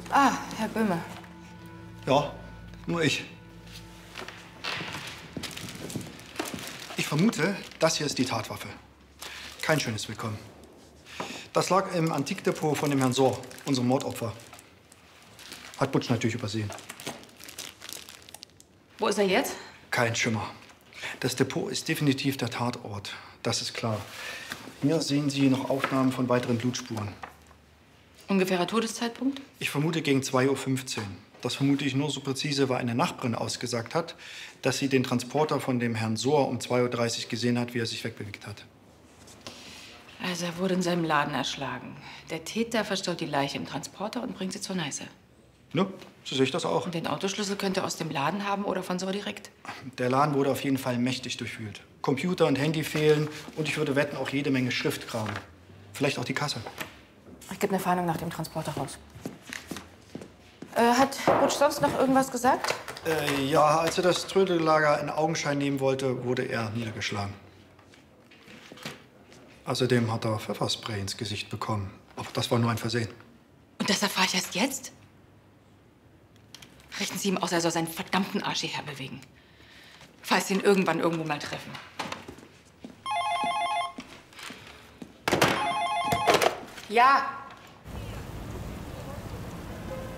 Ah, Herr Böhme. Ja, nur ich. Ich vermute, das hier ist die Tatwaffe. Kein schönes Willkommen. Das lag im Antikdepot von dem Herrn Sohr, unserem Mordopfer. Hat Butsch natürlich übersehen. Wo ist er jetzt? Kein Schimmer. Das Depot ist definitiv der Tatort. Das ist klar. Hier sehen Sie noch Aufnahmen von weiteren Blutspuren. Ungefährer Todeszeitpunkt? Ich vermute gegen 2:15 Uhr. Das vermute ich nur so präzise, weil eine Nachbarin ausgesagt hat, dass sie den Transporter von dem Herrn Sohr um 2:30 Uhr gesehen hat, wie er sich wegbewegt hat. Also er wurde in seinem Laden erschlagen. Der Täter verstaut die Leiche im Transporter und bringt sie zur Neiße. Ne, so sehe ich das auch. Und den Autoschlüssel könnte er aus dem Laden haben oder von Sohr direkt. Der Laden wurde auf jeden Fall mächtig durchwühlt. Computer und Handy fehlen und ich würde wetten, auch jede Menge Schriftkram. Vielleicht auch die Kasse. Ich gebe eine Fahndung nach dem Transporter raus. Hat Butsch sonst noch irgendwas gesagt? Ja, als er das Trödellager in Augenschein nehmen wollte, wurde er niedergeschlagen. Außerdem hat er Pfefferspray ins Gesicht bekommen. Aber das war nur ein Versehen. Und das erfahre ich erst jetzt? Richten Sie ihm aus, er soll seinen verdammten Arsch hierher bewegen. Falls Sie ihn irgendwann irgendwo mal treffen. Ja.